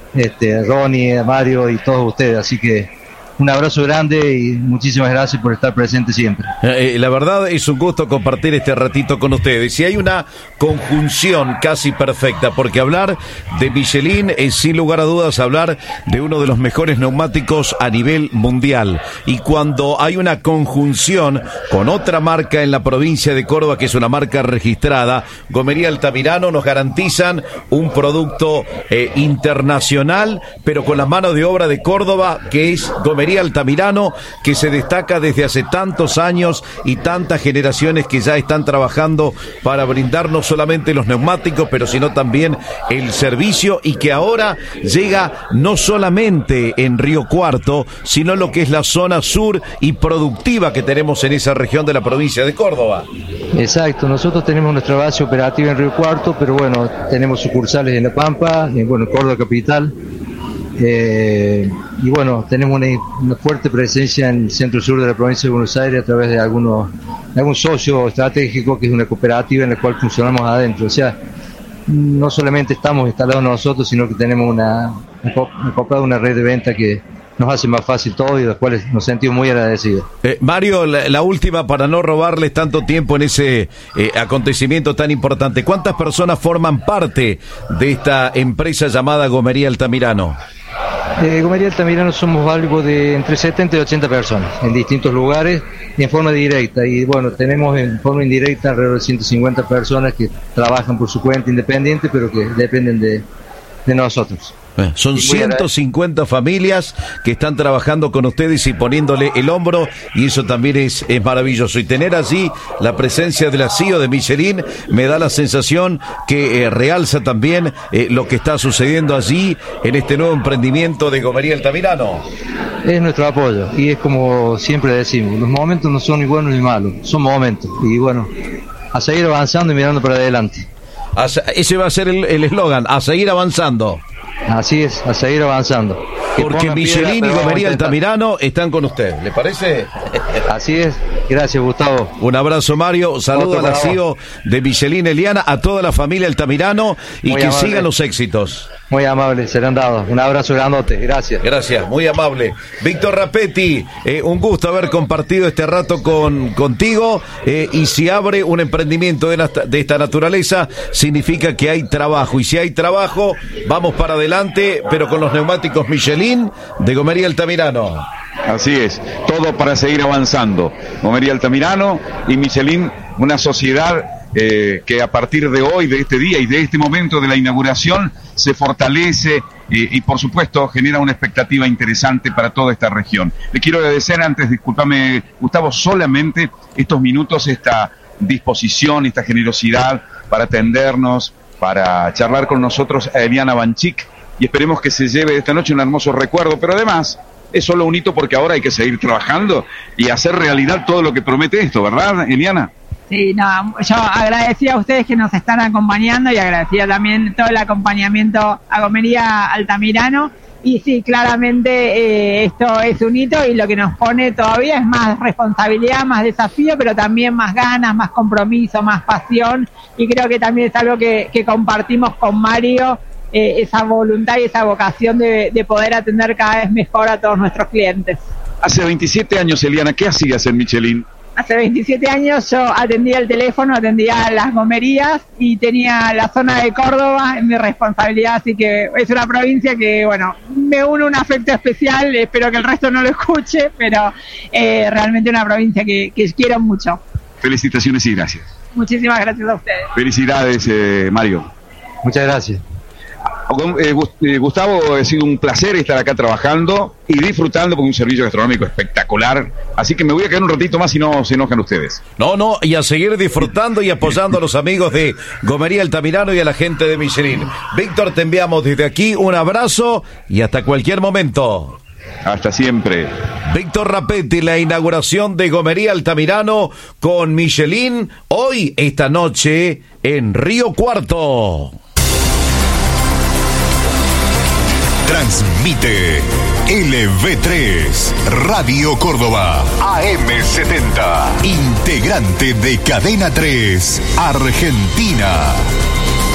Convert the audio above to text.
Ronnie, Mario y todos ustedes. Así que un abrazo grande y muchísimas gracias por estar presente siempre. La verdad es un gusto compartir este ratito con ustedes. Y hay una conjunción casi perfecta, porque hablar de Michelin es sin lugar a dudas hablar de uno de los mejores neumáticos a nivel mundial. Y cuando hay una conjunción con otra marca en la provincia de Córdoba, que es una marca registrada, Gomería Altamirano, nos garantizan un producto internacional, pero con la mano de obra de Córdoba, que es Gomería Altamirano, que se destaca desde hace tantos años y tantas generaciones que ya están trabajando para brindar no solamente los neumáticos, pero sino también el servicio, y que ahora llega no solamente en Río Cuarto, sino lo que es la zona sur y productiva que tenemos en esa región de la provincia de Córdoba. Exacto, nosotros tenemos nuestra base operativa en Río Cuarto, pero bueno, tenemos sucursales en La Pampa, en Córdoba capital. Y bueno, tenemos una fuerte presencia en el centro-sur de la provincia de Buenos Aires a través de algún socio estratégico que es una cooperativa en la cual funcionamos adentro. O sea, no solamente estamos instalados nosotros, sino que tenemos una red de venta que nos hace más fácil todo y de los cuales nos sentimos muy agradecidos. Mario, la última, para no robarles tanto tiempo en ese acontecimiento tan importante. ¿Cuántas personas forman parte de esta empresa llamada Gomería Altamirano? Gomería Altamirano somos algo de entre 70 y 80 personas en distintos lugares y en forma directa. Y bueno, tenemos en forma indirecta alrededor de 150 personas que trabajan por su cuenta independiente, pero que dependen de nosotros. Son 150 familias que están trabajando con ustedes y poniéndole el hombro, y eso también es maravilloso. Y tener allí la presencia de la CEO de Michelin me da la sensación que realza también lo que está sucediendo allí en este nuevo emprendimiento de Gomería Altamirano. Es nuestro apoyo, y es como siempre decimos, los momentos no son ni buenos ni malos, son momentos, y bueno, a seguir avanzando y mirando para adelante. Ese va a ser el eslogan, a seguir avanzando. Así es, a seguir avanzando. Porque Michelin y Gomería Altamirano están con usted, ¿le parece? Así es, gracias Gustavo. Un abrazo, Mario, saludo a la CEO de Michelin, Eliana, a toda la familia Altamirano, y muy que amable. Sigan los éxitos. Muy amable, serán dados. Un abrazo grandote, gracias. Gracias, muy amable. Víctor Rapetti, un gusto haber compartido este rato contigo, y si abre un emprendimiento de esta naturaleza, significa que hay trabajo, y si hay trabajo, vamos para adelante, pero con los neumáticos Michelin de Gomería Altamirano. Así es, todo para seguir avanzando. Gomería Altamirano y Michelin, una sociedad que a partir de hoy, de este día y de este momento de la inauguración, se fortalece y por supuesto genera una expectativa interesante para toda esta región. Le quiero agradecer antes, discúlpame Gustavo, solamente estos minutos, esta disposición, esta generosidad para atendernos, para charlar con nosotros a Eliana Banchik, y esperemos que se lleve esta noche un hermoso recuerdo, pero además es solo un hito porque ahora hay que seguir trabajando y hacer realidad todo lo que promete esto, ¿verdad, Eliana? Sí, no, yo agradecía a ustedes que nos están acompañando y agradecía también todo el acompañamiento a Gomería Altamirano. Y sí, claramente esto es un hito, y lo que nos pone todavía es más responsabilidad, más desafío, pero también más ganas, más compromiso, más pasión, y creo que también es algo que compartimos con Mario, esa voluntad y esa vocación de poder atender cada vez mejor a todos nuestros clientes. Hace 27 años, Eliana, ¿qué hacías en Michelin? Hace 27 años yo atendía el teléfono, atendía las gomerías y tenía la zona de Córdoba en mi responsabilidad, así que es una provincia que, bueno, me une un afecto especial, espero que el resto no lo escuche, pero realmente una provincia que quiero mucho. Felicitaciones y gracias. Muchísimas gracias a ustedes. Felicidades, Mario. Muchas gracias. Gustavo, ha sido un placer estar acá trabajando y disfrutando con un servicio gastronómico espectacular, así que me voy a quedar un ratito más si no se enojan ustedes. No, y a seguir disfrutando y apoyando a los amigos de Gomería Altamirano y a la gente de Michelin. Víctor, te enviamos desde aquí un abrazo y hasta cualquier momento. Hasta siempre. Víctor Rapetti, la inauguración de Gomería Altamirano con Michelin, hoy, esta noche, en Río Cuarto. Transmite LV3 Radio Córdoba AM70, integrante de Cadena 3 Argentina.